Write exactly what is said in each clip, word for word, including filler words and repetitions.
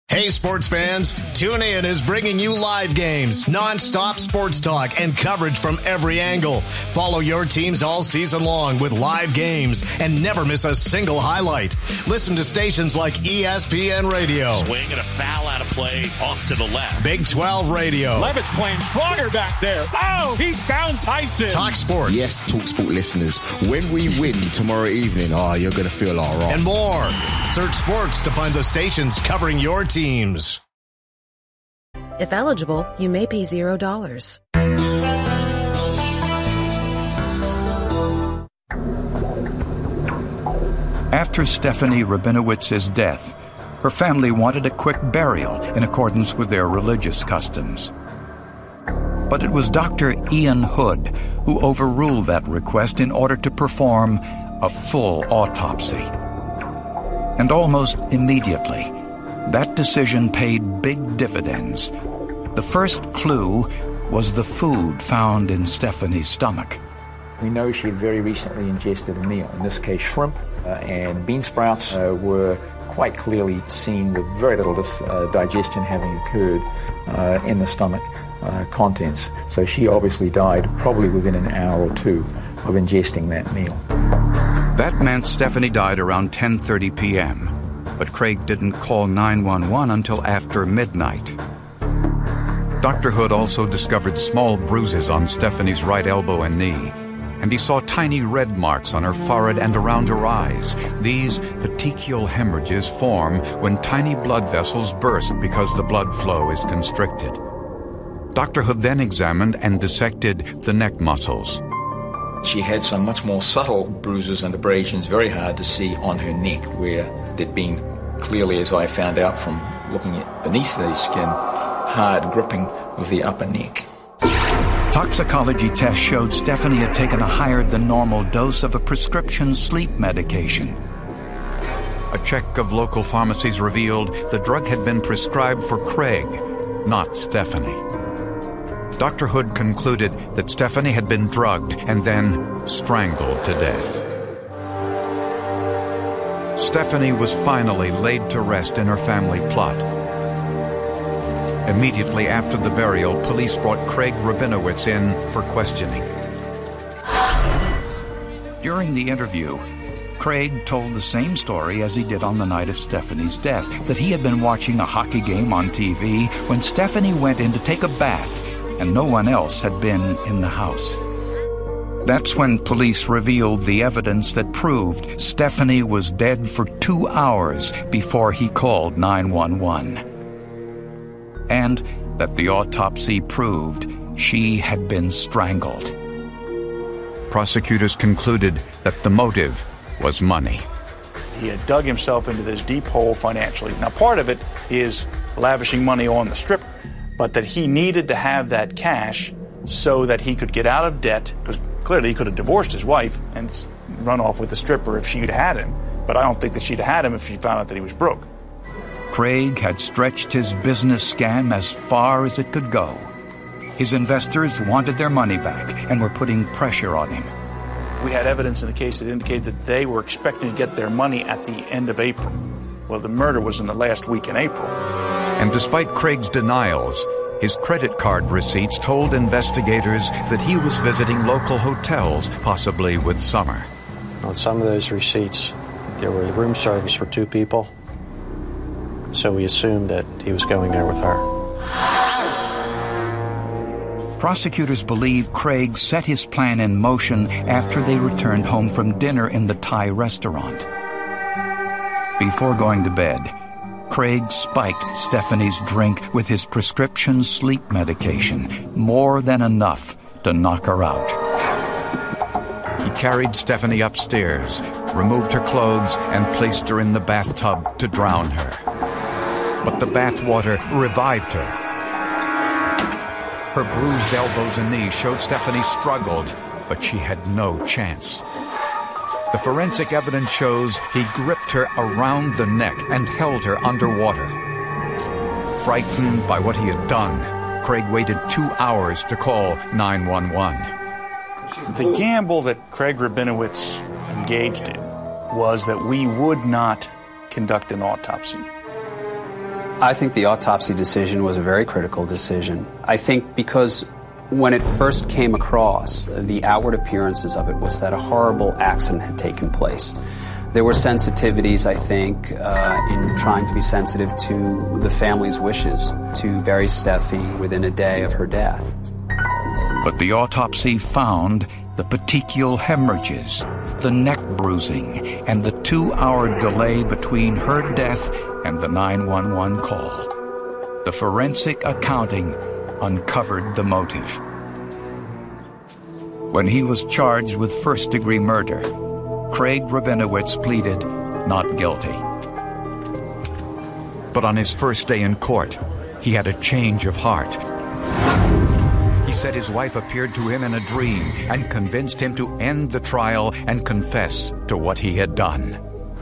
Hey, sports fans, TuneIn is bringing you live games, non-stop sports talk, and coverage from every angle. Follow your teams all season long with live games and never miss a single highlight. Listen to stations like E S P N Radio. Swing and a foul out of play off to the left. Big twelve Radio. Levitt's playing stronger back there. Oh, he found Tyson. Talk Sport. Yes, Talk Sport listeners, when we win tomorrow evening, oh, you're going to feel all right. And more. Search sports to find the stations covering your teams. If eligible, you may pay zero dollars. After Stephanie Rabinowitz's death, her family wanted a quick burial in accordance with their religious customs. But it was Doctor Ian Hood who overruled that request in order to perform a full autopsy. And almost immediately, that decision paid big dividends. The first clue was the food found in Stephanie's stomach. We know she had very recently ingested a meal. In this case, shrimp uh, and bean sprouts uh, were quite clearly seen with very little dis- uh, digestion having occurred uh, in the stomach uh, contents. So she obviously died probably within an hour or two of ingesting that meal. That meant Stephanie died around ten thirty p.m., but Craig didn't call nine one one until after midnight. Doctor Hood also discovered small bruises on Stephanie's right elbow and knee, and he saw tiny red marks on her forehead and around her eyes. These petechial hemorrhages form when tiny blood vessels burst because the blood flow is constricted. Doctor Hood then examined and dissected the neck muscles. She had some much more subtle bruises and abrasions, very hard to see on her neck, where there'd been clearly, as I found out from looking at beneath the skin, hard gripping of the upper neck. Toxicology tests showed Stephanie had taken a higher than normal dose of a prescription sleep medication. A check of local pharmacies revealed the drug had been prescribed for Craig, not Stephanie. Doctor Hood concluded that Stephanie had been drugged and then strangled to death. Stephanie was finally laid to rest in her family plot. Immediately after the burial, police brought Craig Rabinowitz in for questioning. During the interview, Craig told the same story as he did on the night of Stephanie's death, that he had been watching a hockey game on T V when Stephanie went in to take a bath, and no one else had been in the house. That's when police revealed the evidence that proved Stephanie was dead for two hours before he called nine one one. And that the autopsy proved she had been strangled. Prosecutors concluded that the motive was money. He had dug himself into this deep hole financially. Now, part of it is lavishing money on the stripper, but that he needed to have that cash so that he could get out of debt, because clearly he could have divorced his wife and run off with the stripper if she'd had him, but I don't think that she'd have had him if she found out that he was broke. Craig had stretched his business scam as far as it could go. His investors wanted their money back and were putting pressure on him. We had evidence in the case that indicated that they were expecting to get their money at the end of April. Well, the murder was in the last week in April. And despite Craig's denials, his credit card receipts told investigators that he was visiting local hotels, possibly with Summer. On some of those receipts, there were room service for two people, so we assumed that he was going there with her. Prosecutors believe Craig set his plan in motion after they returned home from dinner in the Thai restaurant. Before going to bed, Craig spiked Stephanie's drink with his prescription sleep medication, more than enough to knock her out. He carried Stephanie upstairs, removed her clothes, and placed her in the bathtub to drown her. But the bathwater revived her. Her bruised elbows and knees showed Stephanie struggled, but she had no chance. The forensic evidence shows he gripped her around the neck and held her underwater. Frightened by what he had done, Craig waited two hours to call nine one one. The gamble that Craig Rabinowitz engaged in was that we would not conduct an autopsy. I think the autopsy decision was a very critical decision. I think because when it first came across, the outward appearances of it was that a horrible accident had taken place. There were sensitivities, I think, uh, in trying to be sensitive to the family's wishes to bury Steffi within a day of her death. But the autopsy found the petechial hemorrhages, the neck bruising, and the two-hour delay between her death and the nine one one call. The forensic accounting uncovered the motive. When he was charged with first-degree murder, Craig Rabinowitz pleaded not guilty. But on his first day in court, he had a change of heart. He said his wife appeared to him in a dream and convinced him to end the trial and confess to what he had done.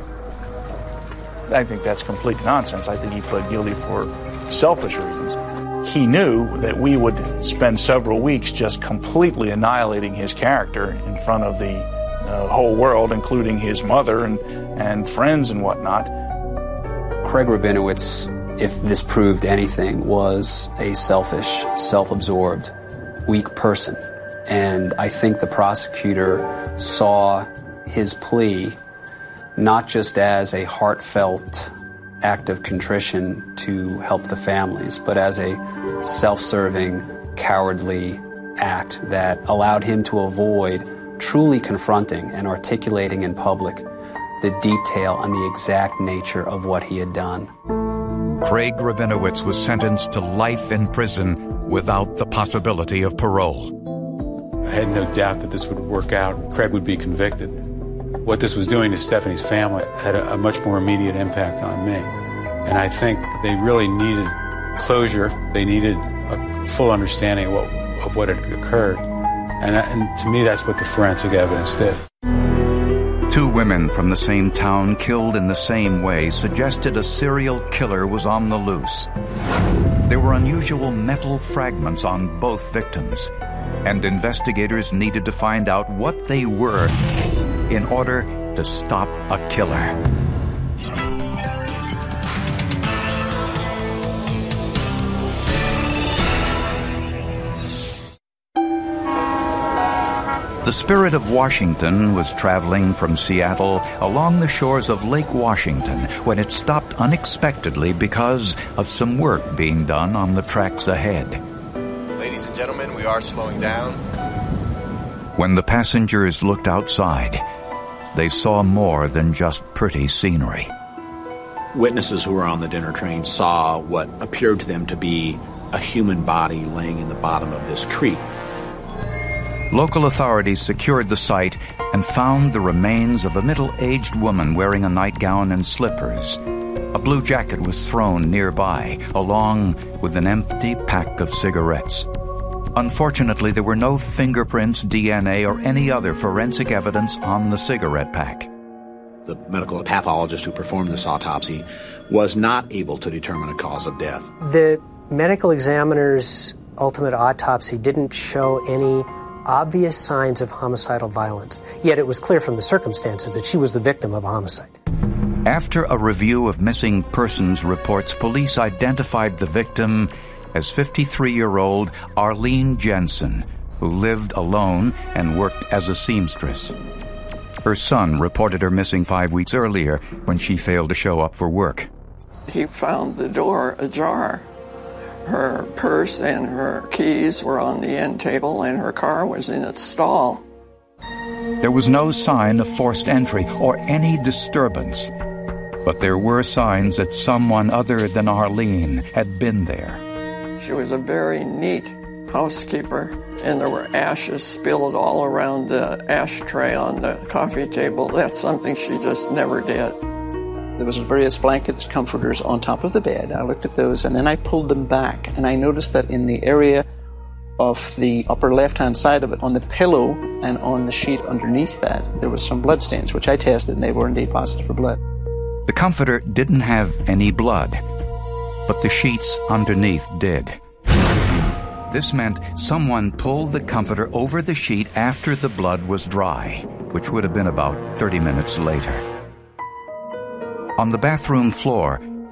I think that's complete nonsense. I think he pled guilty for selfish reasons. He knew that we would spend several weeks just completely annihilating his character in front of the uh, whole world, including his mother and, and friends and whatnot. Craig Rabinowitz, if this proved anything, was a selfish, self-absorbed, weak person. And I think the prosecutor saw his plea not just as a heartfelt act of contrition to help the families, but as a self-serving, cowardly act that allowed him to avoid truly confronting and articulating in public the detail and the exact nature of what he had done. Craig Rabinowitz was sentenced to life in prison without the possibility of parole. I had no doubt that this would work out and Craig would be convicted. What this was doing to Stephanie's family had a, a much more immediate impact on me. And I think they really needed closure. They needed a full understanding of what, of what had occurred. And, and to me, that's what the forensic evidence did. Two women from the same town killed in the same way suggested a serial killer was on the loose. There were unusual metal fragments on both victims, and investigators needed to find out what they were in order to stop a killer. The Spirit of Washington was traveling from Seattle along the shores of Lake Washington when it stopped unexpectedly because of some work being done on the tracks ahead. Ladies and gentlemen, we are slowing down. When the passengers looked outside, they saw more than just pretty scenery. Witnesses who were on the dinner train saw what appeared to them to be a human body laying in the bottom of this creek. Local authorities secured the site and found the remains of a middle-aged woman wearing a nightgown and slippers. A blue jacket was thrown nearby, along with an empty pack of cigarettes. Unfortunately, there were no fingerprints, D N A, or any other forensic evidence on the cigarette pack. The medical pathologist who performed this autopsy was not able to determine a cause of death. The medical examiner's ultimate autopsy didn't show any obvious signs of homicidal violence, yet it was clear from the circumstances that she was the victim of a homicide. After a review of missing persons reports, police identified the victim as fifty-three-year-old Arlene Jensen, who lived alone and worked as a seamstress. Her son reported her missing five weeks earlier when she failed to show up for work. He found the door ajar. Her purse and her keys were on the end table, and her car was in its stall. There was no sign of forced entry or any disturbance, but there were signs that someone other than Arlene had been there. She was a very neat housekeeper, and there were ashes spilled all around the ashtray on the coffee table. That's something she just never did. There was various blankets, comforters on top of the bed. I looked at those, and then I pulled them back, and I noticed that in the area of the upper left-hand side of it, on the pillow and on the sheet underneath that, there was some blood stains, which I tested, and they were indeed positive for blood. The comforter didn't have any blood, but the sheets underneath did. This meant someone pulled the comforter over the sheet after the blood was dry, which would have been about thirty minutes later. On the bathroom floor,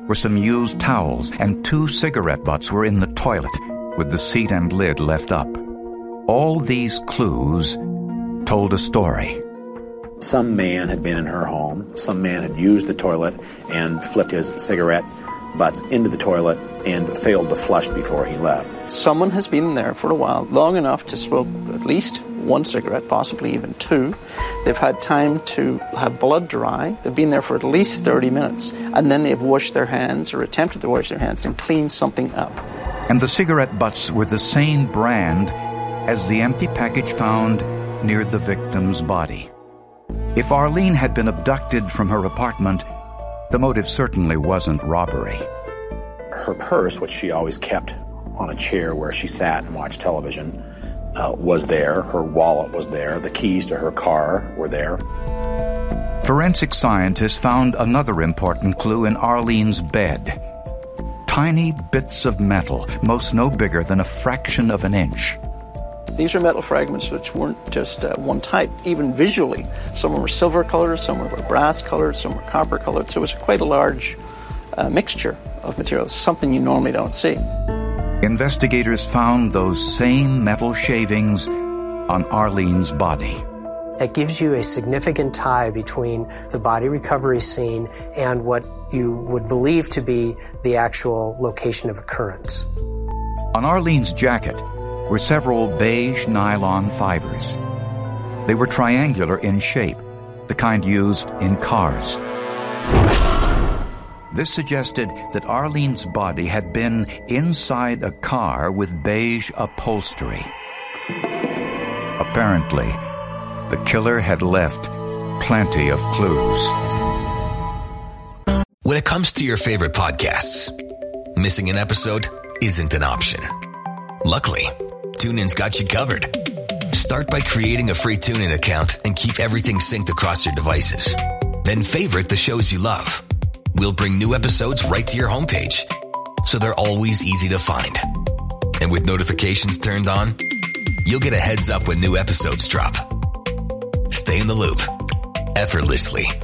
were some used towels, and two cigarette butts were in the toilet, with the seat and lid left up. All these clues told a story. Some man had been in her home. Some man had used the toilet and flipped his cigarette butts into the toilet and failed to flush before he left. Someone has been there for a while, long enough to smoke at least one cigarette, possibly even two. They've had time to have blood dry. They've been there for at least thirty minutes, and then they've washed their hands or attempted to wash their hands and clean something up. And the cigarette butts were the same brand as the empty package found near the victim's body. If Arlene had been abducted from her apartment, the motive certainly wasn't robbery. Her purse, which she always kept on a chair where she sat and watched television, uh, was there. Her wallet was there. The keys to her car were there. Forensic scientists found another important clue in Arlene's bed. Tiny bits of metal, most no bigger than a fraction of an inch. These are metal fragments which weren't just uh, one type, even visually. Some were silver colored, some were brass colored, some were copper colored, so it was quite a large uh, mixture of materials, something you normally don't see. Investigators found those same metal shavings on Arlene's body. That gives you a significant tie between the body recovery scene and what you would believe to be the actual location of occurrence. On Arlene's jacket were several beige nylon fibers. They were triangular in shape, the kind used in cars. This suggested that Arlene's body had been inside a car with beige upholstery. Apparently, the killer had left plenty of clues. When it comes to your favorite podcasts, missing an episode isn't an option. Luckily, TuneIn's got you covered. Start by creating a free TuneIn account and keep everything synced across your devices. Then favorite the shows you love. We'll bring new episodes right to your homepage, so they're always easy to find. And with notifications turned on, you'll get a heads up when new episodes drop. Stay in the loop effortlessly